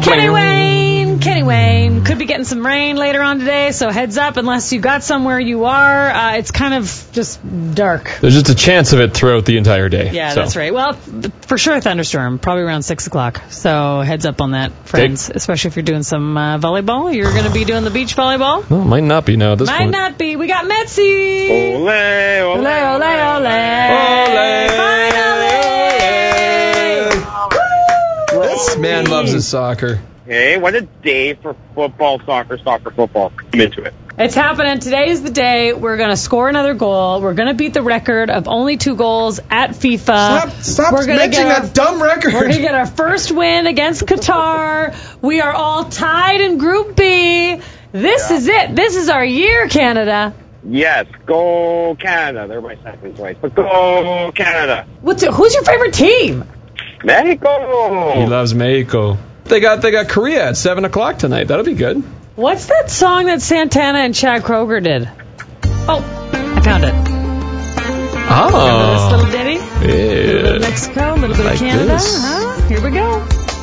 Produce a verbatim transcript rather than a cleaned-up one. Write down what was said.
Kenny Wayne, Kenny Wayne. Could be getting some rain later on today, so heads up unless you got somewhere you are. Uh, it's kind of just dark. There's just a chance of it throughout the entire day. Yeah, so. that's right. Well, for sure a thunderstorm, probably around six o'clock. So heads up on that, friends, okay. Especially if you're doing some uh, volleyball. You're going to be doing the beach volleyball? Well, might not be now at this might point. Might not be. We got Metzi. Ole, ole, ole, ole, ole. Ole. Finally. This man loves his soccer. Hey, what a day for football, soccer, soccer, football. I'm into it. It's happening. Today is the day we're going to score another goal. We're going to beat the record of only two goals at FIFA. Stop, stop we're gonna mentioning get our, that dumb record. We're going to get our first win against Qatar. We are all tied in Group B. This yeah. is it. This is our year, Canada. Yes, go Canada. They're my second choice, but go Canada. What's it, who's your favorite team? Mexico. He loves Mexico. They got they got Korea at seven o'clock tonight. That'll be good. What's that song that Santana and Chad Kroeger did? Oh, I found it. Oh. Remember this little ditty? Yeah. A little bit of Mexico, a little bit like of Canada. This. Huh? Here we go.